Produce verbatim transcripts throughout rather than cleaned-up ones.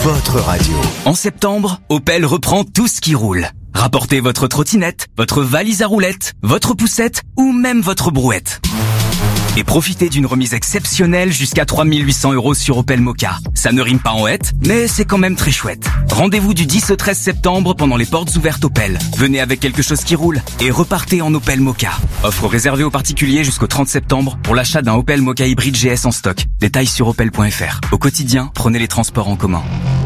votre radio. En septembre, Opel reprend tout ce qui roule. Rapportez votre trottinette, votre valise à roulettes, votre poussette ou même votre brouette. Et profitez d'une remise exceptionnelle jusqu'à trois mille huit cents euros sur Opel Mokka. Ça ne rime pas en hête, mais c'est quand même très chouette. Rendez-vous du dix au treize septembre pendant les portes ouvertes Opel. Venez avec quelque chose qui roule et repartez en Opel Mokka. Offre réservée aux particuliers jusqu'au trente septembre pour l'achat d'un Opel Mokka hybride G S en stock. Détails sur opel point f r. Au quotidien, prenez les transports en commun.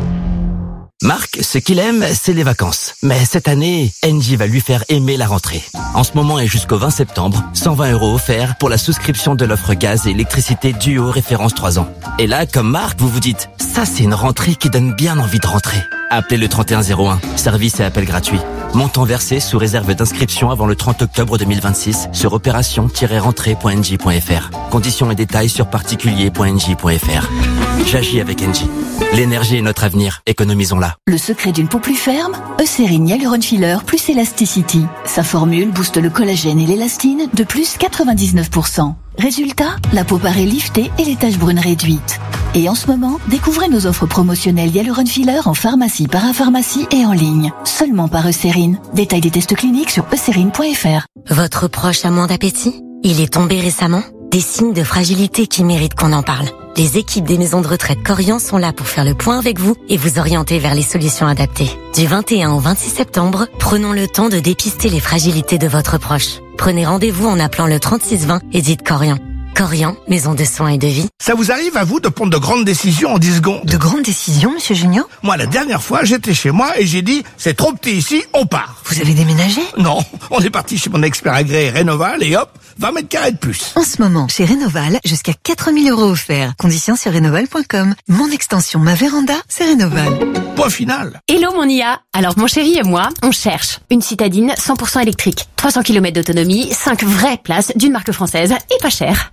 Marc, ce qu'il aime, c'est les vacances. Mais cette année, Engie va lui faire aimer la rentrée. En ce moment et jusqu'au vingt septembre, cent vingt euros offerts pour la souscription de l'offre gaz et électricité Duo référence trois ans. Et là, comme Marc, vous vous dites, ça c'est une rentrée qui donne bien envie de rentrer. Appelez le trente et un zéro un, service et appel gratuit. Montant versé sous réserve d'inscription avant le trente octobre deux mille vingt-six sur opération tiret rentrée point engie point f r. Conditions et détails sur particulier point engie point f r. J'agis avec Engie. L'énergie est notre avenir, économisons-la. Le secret d'une peau plus ferme, Eucérine Hyaluron Filler plus Elasticity. Sa formule booste le collagène et l'élastine de plus quatre-vingt-dix-neuf pour cent. Résultat, la peau paraît liftée et les taches brunes réduites. Et en ce moment, découvrez nos offres promotionnelles Hyaluron Filler en pharmacie, parapharmacie et en ligne. Seulement par Eucérine. Détail des tests cliniques sur eucérine point f r. Votre proche a moins d'appétit? Il est tombé récemment? Des signes de fragilité qui méritent qu'on en parle. Les équipes des maisons de retraite Corian sont là pour faire le point avec vous et vous orienter vers les solutions adaptées. Du vingt et un au vingt-six septembre, prenons le temps de dépister les fragilités de votre proche. Prenez rendez-vous en appelant le trente-six vingt et dites Corian. Corian, maison de soins et de vie. Ça vous arrive à vous de prendre de grandes décisions en dix secondes? De grandes décisions, monsieur Junior? Moi, la dernière fois, j'étais chez moi et j'ai dit, c'est trop petit ici, on part. Vous avez déménagé? Non, on est parti chez mon expert agréé Rénoval et hop, vingt mètres carrés de plus. En ce moment, chez Rénoval, jusqu'à quatre mille euros offerts. Conditions sur rénoval point com. Mon extension, ma véranda, c'est Rénoval. Point final. Hello mon I A. Alors mon chéri et moi, on cherche une citadine cent pour cent électrique, trois cents kilomètres d'autonomie, cinq vraies places d'une marque française et pas cher.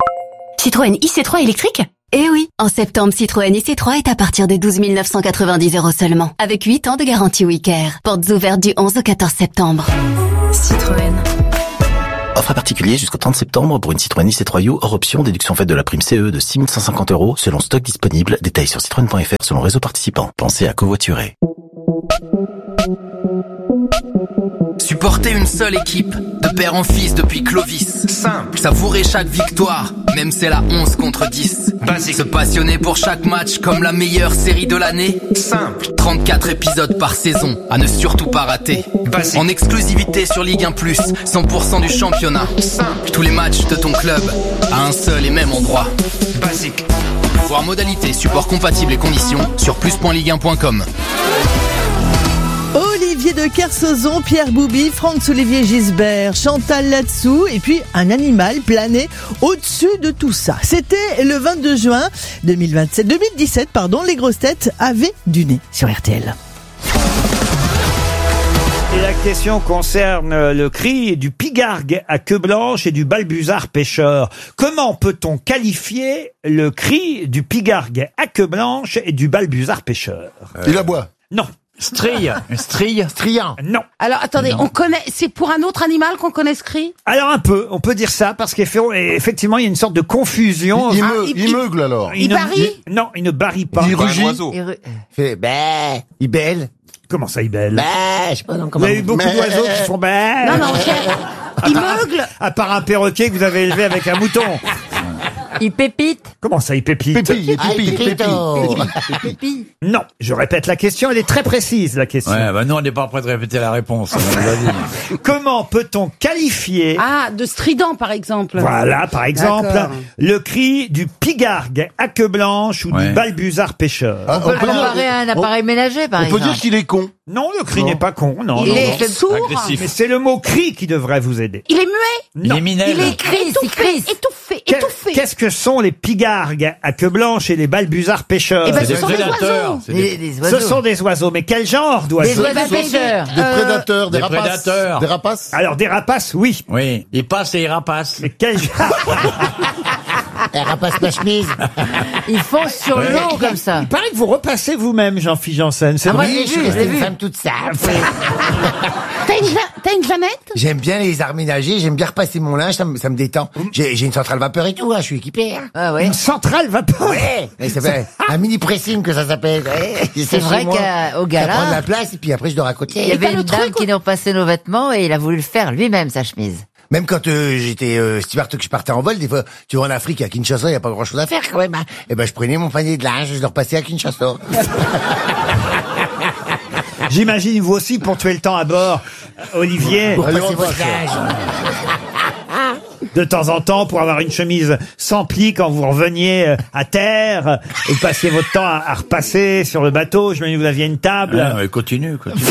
Citroën I C trois électrique? Eh oui, en septembre, Citroën I C trois est à partir de douze mille neuf cent quatre-vingt-dix euros seulement, avec huit ans de garantie WeCare. Portes ouvertes du onze au quatorze septembre. Citroën. Offre à particulier jusqu'au trente septembre pour une Citroën I C trois U hors option, déduction faite de la prime C E de six mille cent cinquante euros selon stock disponible. Détails sur citroën point f r selon réseau participant. Pensez à covoiturer. Supporter une seule équipe, de père en fils depuis Clovis. Simple. Savourer chaque victoire, même c'est la onze contre dix. Basique. Se passionner pour chaque match comme la meilleure série de l'année. Simple. trente-quatre épisodes par saison, à ne surtout pas rater. Basique. En exclusivité sur Ligue un plus, cent pour cent du championnat. Simple. Tous les matchs de ton club, à un seul et même endroit. Basique. Voir modalités, support compatible et conditions sur plus point ligue un point com. Olivier de Kersauzon, Pierre Boubi, Franck Olivier Gisbert, Chantal Latsou et puis un animal plané au-dessus de tout ça. C'était le vingt-deux juin deux mille vingt-sept, deux mille dix-sept, pardon, les grosses têtes avaient du nez sur R T L. Et la question concerne le cri du pigargue à queue blanche et du balbuzard pêcheur. Comment peut-on qualifier le cri du pigargue à queue blanche et du balbuzard pêcheur? euh... Il aboie. Non. Strille, strille, striant. Non. Alors attendez, non. on connaît, c'est pour un autre animal qu'on connaît ce cri? Alors un peu, on peut dire ça parce qu'effectivement il y a une sorte de confusion. Il, il, ah, meug, il, il meugle alors. Il, il barille? Non, il ne barille pas. Il rugit. Il ru... fait bah, il bêle. Comment ça il bêle? Bah, je sais pas non, comment. Vous avez eu beaucoup bah... d'oiseaux qui font bah. Non non, il meugle. À part un perroquet que vous avez élevé avec un mouton. Il pépite. Comment ça, il pépite? Pépi, ah, pépi, pépi. Pépi. Non, je répète la question, elle est très précise, la question. Ouais, bah nous, on n'est pas prêt de répéter la réponse. Comment peut-on qualifier... Ah, de strident, par exemple. Voilà, par exemple, le cri du pigargue à queue blanche ou ouais. du balbuzard pêcheur. Ah, on, on peut comparer à un appareil on, ménager, par on exemple. On peut dire qu'il est con. Non, le cri non. n'est pas con, non. Il non, est non. sourd. Agressif. Mais c'est le mot cri qui devrait vous aider. Il est muet. Non. Il est minel. Il est cri, étouffé, étouffé, étouffé. Qu'est-ce que sont les pigargues à queue blanche et les balbuzards pêcheurs? Eh ben, ce sont des oiseaux. Des, des oiseaux. Ce sont des oiseaux, mais quel genre d'oiseaux? Des oiseaux pêcheurs. Des prédateurs, des, des rapaces. prédateurs. Des rapaces. Alors, des rapaces, oui. Oui, ils passent et ils rapassent. Mais quel genre? Elle ramasse ma chemise. Ils foncent sur Ouais. l'eau comme ça. Il paraît que vous repassez vous-même, Jean-Philippe Janssen. C'est Ah, moi, vrai. j'ai je vu, suis je l'ai une vu. femme toute simple. T'as une, ja- t'as une Jeannette? J'aime bien les arts ménagers, j'aime bien repasser mon linge, ça me, ça me détend. J'ai, j'ai une centrale vapeur et tout, hein, je suis équipé. Hein. Ah ouais. Une centrale vapeur. Ouais, et ça fait un mini pressing que ça s'appelle. Ouais, C'est ça, vrai chez moi. qu'au Ça gala, prend de la place et puis après je dors à côté. il y avait une dame qui nous repassait nos vêtements et il a voulu le faire lui-même, sa chemise. Même quand euh, j'étais euh, steward, que je partais en vol, des fois, tu vois, en Afrique, à Kinshasa, il y a pas grand-chose à faire quand même. Hein. Et ben, je prenais mon panier de linge, je le repassais à Kinshasa. J'imagine vous aussi pour tuer le temps à bord, Olivier. Pour passer votre linge. De temps en temps, pour avoir une chemise sans plis quand vous reveniez euh, à terre, vous passiez votre temps à, à repasser sur le bateau. Je me dis vous aviez une table. Ah, mais continue, continue.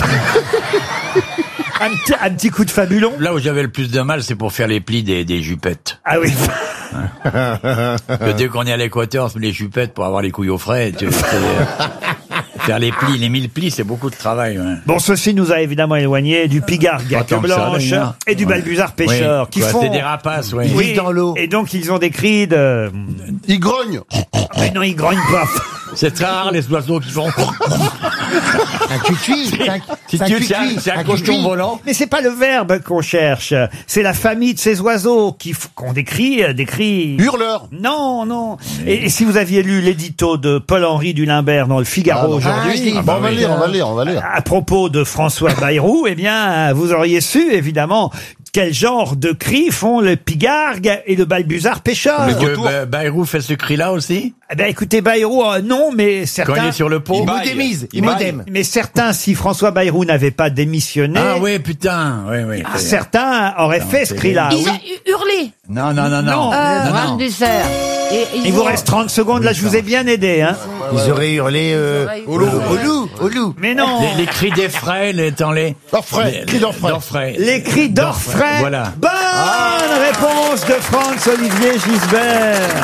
Un petit, un petit coup de fabulon. Là où j'avais le plus de mal, c'est pour faire les plis des, des jupettes. Ah oui. Que dès qu'on est à l'équateur, on se met les jupettes pour avoir les couilles au frais. Tu, c'est- faire les plis, les mille plis, c'est beaucoup de travail. Ouais. Bon, ceci nous a évidemment éloigné du pigargue à Pas tant queue que ça, blanche d'ailleurs. et du Ouais. balbuzard pêcheur Oui, qui quoi, font. c'est des rapaces, oui. Ils Oui, vivent dans l'eau. et donc ils ont des cris de. Ils grognent. Mais non, ils grognent pas. C'est très rare les oiseaux qui font. Un cucuy, c'est un, Si c'est un tu cucuy, c'est un, c'est un un cochon cucuy. volant. Mais c'est pas le verbe qu'on cherche. C'est la famille de ces oiseaux qui f- qu'on décrit, euh, des cris. Hurleurs. Non, non. Et, et si vous aviez lu l'édito de Paul-Henri Dulimbert dans le Figaro Ah, non. aujourd'hui, Ah, je l'ai Ah, bah, on va vu, lire, on va euh, lire, on va lire. à propos de François Bayrou, eh bien, vous auriez su, évidemment, quel genre de cris font le pigargue et le balbuzard pêcheur. Mais que Ba- Bayrou fait ce cri-là aussi. Eh ben, écoutez, Bayrou, euh, non, mais Quand certains... il est sur le pont. Il modémise, il Il baille. modème. Mais certains, si François Bayrou n'avait pas démissionné, Ah oui, putain. Oui, oui. ah, certains auraient Non, fait ce c'est cri-là. Ils oui. ont hu- hurlé. Non, non, non, non. Non. Euh, non, Brand non. du cerf. Et, Il vous reste trente secondes, là, je vous ai bien aidé, hein. Ils auraient hurlé euh, au loup, au loup, au loup. Mais non. Les, les cris d'effraie, les dans les. D'orfraie, les- cris d'orfraie. d'orfraie. Les cris d'orfraie. Voilà. Bonne réponse de Franz-Olivier Gisbert.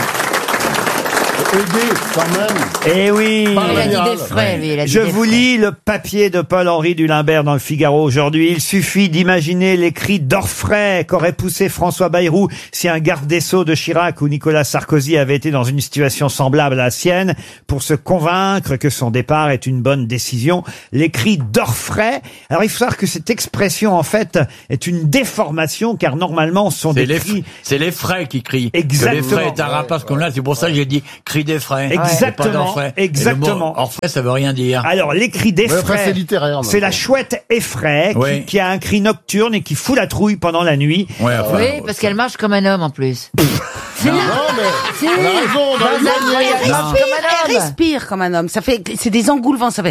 Aider, quand même. Eh oui. Pas Il a dit général. des frais, lui. Il a dit Je des vous frais. lis le papier de Paul-Henri Dulimbert dans le Figaro aujourd'hui. Il suffit d'imaginer les cris d'orfraie qu'aurait poussé François Bayrou si un garde des Sceaux de Chirac ou Nicolas Sarkozy avait été dans une situation semblable à la sienne pour se convaincre que son départ est une bonne décision. Les cris d'orfraie. Alors il faut savoir que cette expression en fait est une déformation car normalement ce sont C'est des les, cris c'est les frais qui crient. Exactement. Que les frais est un rapace comme là, c'est pour ça que j'ai dit cri des frais. Exactement, Et pas d'orfraie. Et le exactement. mot orfraie, ça veut rien dire. Alors, les cris Ouais, enfin, d'effraie, c'est littéraire, c'est la maintenant. chouette effraie qui, Oui. qui a un cri nocturne et qui fout la trouille pendant la nuit. Ouais, enfin, Oui, parce qu'elle marche comme un homme en plus. Non, mais Si. on a raison, on a Dans raison. un- elle Non. respire comme un Elle homme. respire comme un homme. Ça fait, c'est des engoulevents. Ça fait.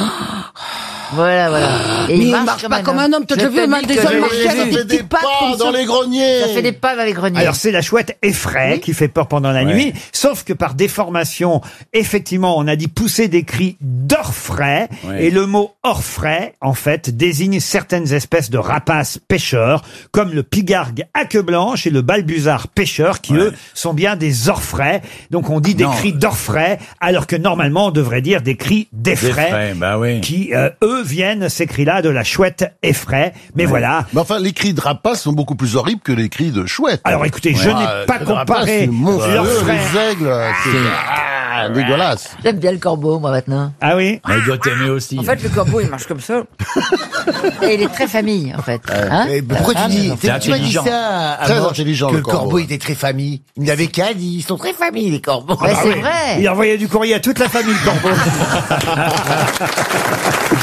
Voilà, voilà. Et Mais il marche pas comme un homme. T'as Je déjà te vu dis mal des que hommes je- marcher Ça avec des fait des petites pattes pas comme dans ça. les greniers. Ça fait des pas dans les greniers. Alors, c'est la chouette effraie qui fait peur pendant la Ouais. nuit. Sauf que par déformation, effectivement, on a dit pousser des cris d'orfraie. Ouais. Et le mot orfraie, en fait, désigne certaines espèces de rapaces pêcheurs, comme le pigargue à queue blanche et le balbuzard pêcheur, qui Ouais. eux sont bien des orfraie. Donc, on dit des Non. cris d'orfraie, alors que normalement, on devrait dire des cris des d'effraie. frais, bah oui. Qui, euh, eux, viennent, ces cris-là, de la chouette effraie. Mais voilà. Mais enfin, les cris de rapace sont beaucoup plus horribles que les cris de chouette. Alors écoutez, je Ouais. n'ai Ah, pas les rapaces, comparé c'est monstrueux, leurs frères. les aigles, c'est ah, dégueulasse. J'aime bien le corbeau, moi, maintenant. Ah oui? Mais il doit t'aimer aussi. En fait, le corbeau, il marche comme ça. Et il est très famille, en fait. Hein Eh, pourquoi tu dis, c'est tu m'as dit intelligent. ça à Très mort, intelligent, que le le corbeau corbeau. était très famille. Il n'avait qu'à dire, ils sont très famille, les corbeaux. Ouais, c'est oui. vrai. Il envoyait du courrier à toute la famille, le corbeau.